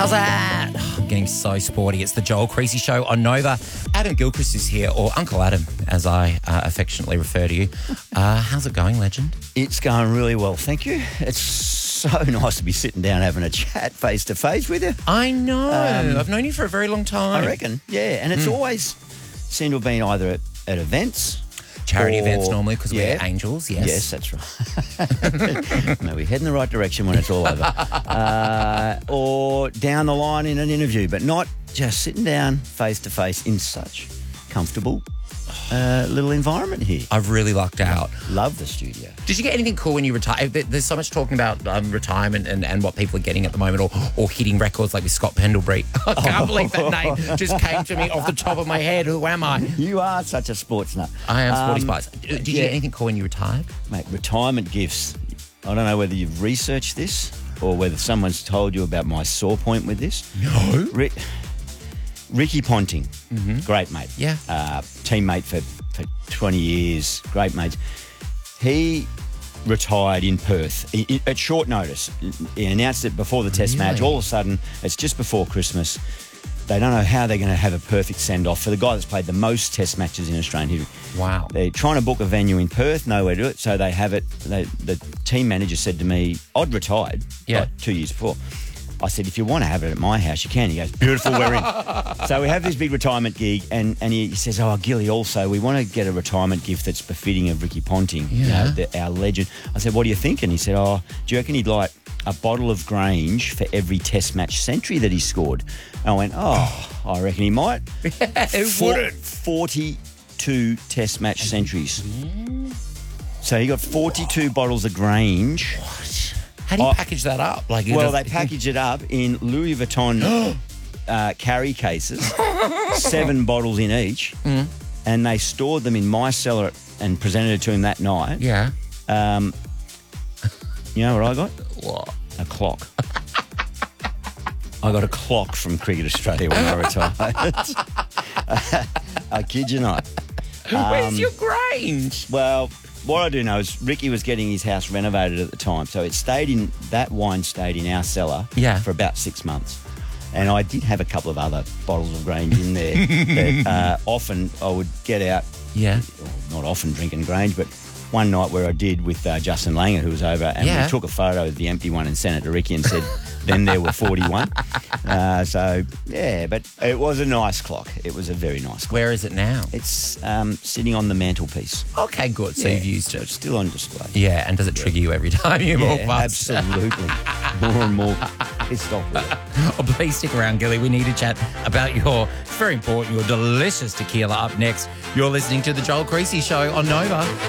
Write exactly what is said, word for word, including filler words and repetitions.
How's that? Oh, I'm getting so sporty. It's the Joel Creasy Show on Nova. Adam Gilchrist is here, or Uncle Adam, as I uh, affectionately refer to you. Uh, how's it going, legend? It's going really well, thank you. It's so nice to be sitting down having a chat face to face with you. I know. Um, I've known you for a very long time. I reckon, yeah. And it's Mm. always seemed to have been either at, at events. Charity or- events normally because yeah. we're angels, yes. Yes, that's right. No, we head in the right direction when it's all over. Uh, or down the line in an interview, but not just sitting down face to face in such comfortable uh, little environment here. I've really lucked out. Love the studio. Did you get anything cool when you retired? There's so much talking about um, retirement and, and what people are getting at the moment, or, or hitting records like with Scott Pendlebury. I can't believe that name just came to me off the top of my head. Who am I? You are such a sports nut. I am Sporty Um, Spice. Did you yeah. get anything cool when you retired? Mate, retirement gifts. I don't know whether you've researched this or whether someone's told you about my sore point with this. No. Rick, Ricky Ponting, great mate. Yeah. Uh, teammate for, for twenty years, great mates. He retired in Perth i- i- at short notice. He announced it before the test match. Really? All of a sudden, it's just before Christmas. They don't know how they're going to have a perfect send-off for the guy that's played the most test matches in Australian history. Wow. They're trying to book a venue in Perth, nowhere to do it, so they have it. They, the team manager said to me, I'd retired Yeah. like two years before. I said, if you want to have it at my house, you can. He goes, beautiful, we're in. So we have this big retirement gig, and, and he says, oh, Gilly, also, we want to get a retirement gift that's befitting of Ricky Ponting, you Yeah. know, the, our legend. I said, what do you think? And he said, oh, do you reckon he'd like a bottle of Grange for every test match century that he scored? And I went, oh, I reckon he might. Who Four- wouldn't? forty-two test match centuries. So he got forty-two bottles of Grange. How do you Oh. package that up? Like, it Well, does- they package it up in Louis Vuitton uh, carry cases, seven bottles in each, Mm. and they stored them in my cellar and presented it to him that night. Yeah. Um, you know what I got? What? A clock. I got a clock from Cricket Australia when I retired. I kid you not. Where's Um, your Grange? Well, what I do know is Ricky was getting his house renovated at the time, so it stayed in that wine stayed in our cellar Yeah. for about six months. And I did have a couple of other bottles of Grange in there that uh, often I would get out, Yeah. well, not often drinking Grange, but one night where I did with uh, Justin Langer, who was over, and Yeah. we took a photo of the empty one and sent it to Ricky and said, then there were forty-one. Uh, so, yeah, but it was a nice clock. It was a very nice clock. Where is it now? It's um, sitting on the mantelpiece. Okay, good. So Yeah. you've used So it. it's still on display. Yeah, and does it trigger you every time you walk Yeah, past? absolutely. More and more pissed off with it. Oh, please stick around, Gilly. We need to chat about your, it's very important, your delicious tequila up next. You're listening to The Joel Creasy Show on Nova.